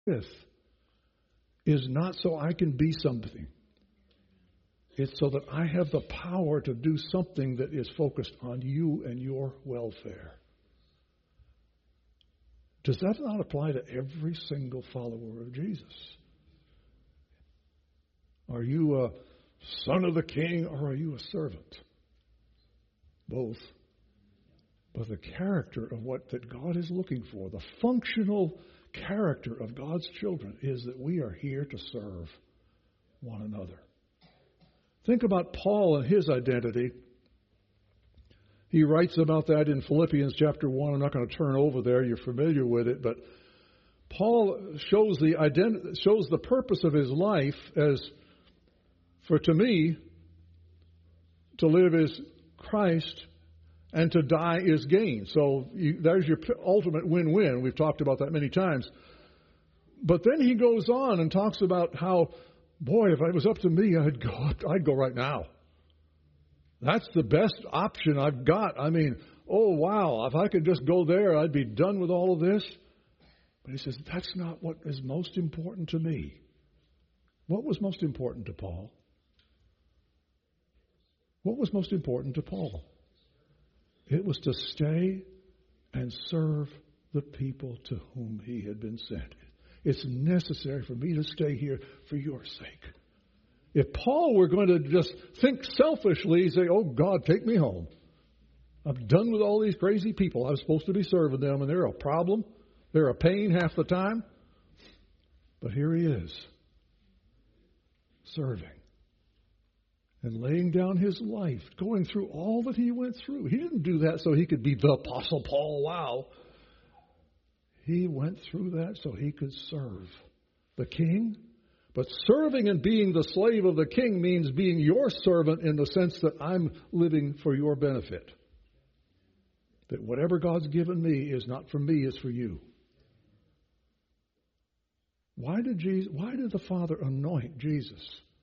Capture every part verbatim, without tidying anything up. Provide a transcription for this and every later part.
with is not so I can be something. It's so that I have the power to do something that is focused on you and your welfare. Does that not apply to every single follower of Jesus? Are you a son of the king or are you a servant? Both. But the character of what that God is looking for, the functional character of God's children, is that we are here to serve one another. Think about Paul and his identity. He writes about that in Philippians chapter one. I'm not going to turn over there. You're familiar with it. But Paul shows the identi- shows the purpose of his life as, for to me, to live is Christ and to die is gain. So you, there's your ultimate win-win. We've talked about that many times. But then he goes on and talks about how, boy, if it was up to me, I'd go, I'd go right now. That's the best option I've got. I mean, oh, wow, if I could just go there, I'd be done with all of this. But he says, that's not what is most important to me. What was most important to Paul? What was most important to Paul? It was to stay and serve the people to whom he had been sent. It's necessary for me to stay here for your sake. If Paul were going to just think selfishly, he'd say, oh, God, take me home. I'm done with all these crazy people. I was supposed to be serving them, and they're a problem. They're a pain half the time. But here he is, serving and laying down his life, going through all that he went through. He didn't do that so he could be the Apostle Paul. Wow. He went through that so he could serve the king. But serving and being the slave of the king means being your servant in the sense that I'm living for your benefit. That whatever God's given me is not for me, it's for you. Why did Jesus, why did the Father anoint Jesus?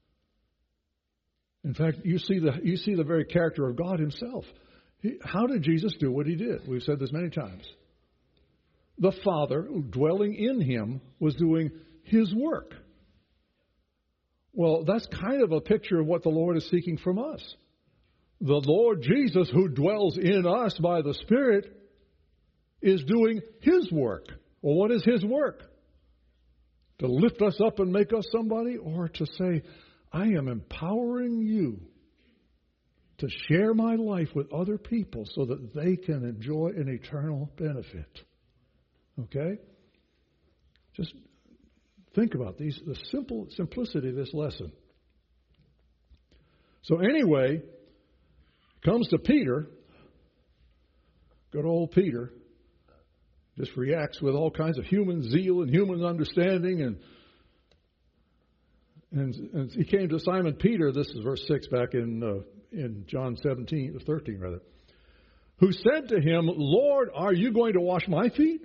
In fact, you see the you see the very character of God himself. He, how did Jesus do what he did? We've said this many times. The Father, dwelling in him, was doing his work. Well, that's kind of a picture of what the Lord is seeking from us. The Lord Jesus, who dwells in us by the Spirit, is doing his work. Well, what is his work? To lift us up and make us somebody, or to say, I am empowering you to share my life with other people so that they can enjoy an eternal benefit. Okay? Just think about these, the simple simplicity of this lesson. So anyway, comes to Peter. Good old Peter just reacts with all kinds of human zeal and human understanding, and and, and he came to Simon Peter. This is verse six back in uh, in John seventeen or thirteen rather, who said to him, "Lord, are you going to wash my feet?"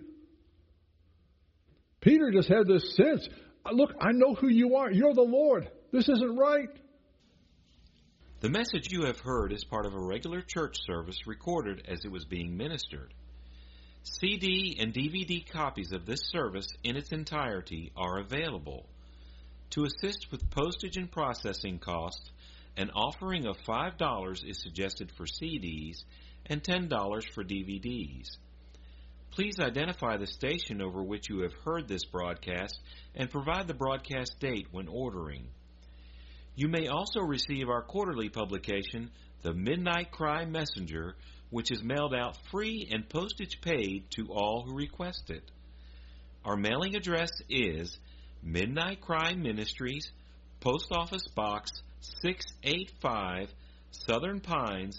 Peter just had this sense, look, I know who you are. You're the Lord. This isn't right. The message you have heard is part of a regular church service recorded as it was being ministered. C D and D V D copies of this service in its entirety are available. To assist with postage and processing costs, an offering of five dollars is suggested for C Ds and ten dollars for D V Ds. Please identify the station over which you have heard this broadcast and provide the broadcast date when ordering. You may also receive our quarterly publication, The Midnight Cry Messenger, which is mailed out free and postage paid to all who request it. Our mailing address is Midnight Cry Ministries, Post Office Box six eighty-five, Southern Pines,